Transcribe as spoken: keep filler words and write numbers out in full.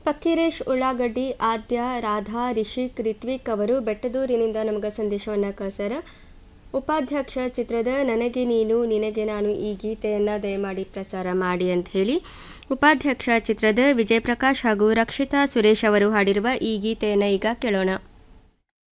ಫಕ್ಕೀರೇಶ್ ಉಳ್ಳಾಗಡ್ಡಿ, ಆದ್ಯ, ರಾಧಾ, ರಿಷಿಕ್, ರಿತ್ವಿಕ್ ಅವರು ಬೆಟ್ಟದೂರಿನಿಂದ ನಮಗೆ ಸಂದೇಶವನ್ನು ಕಳಿಸ್ಯಾರ. ಉಪಾಧ್ಯಕ್ಷ ಚಿತ್ರದ ನನಗೆ ನೀನು ನಿನಗೆ ನಾನು ಈ ಗೀತೆಯನ್ನು ದಯಮಾಡಿ ಪ್ರಸಾರ ಮಾಡಿ ಅಂತ ಹೇಳಿ ಉಪಾಧ್ಯಕ್ಷ ಚಿತ್ರದ ವಿಜಯ್ ಪ್ರಕಾಶ್ ಹಾಗೂ ರಕ್ಷಿತಾ ಸುರೇಶ್ ಅವರು ಹಾಡಿರುವ ಈ ಗೀತೆಯನ್ನು ಈಗ ಕೇಳೋಣ.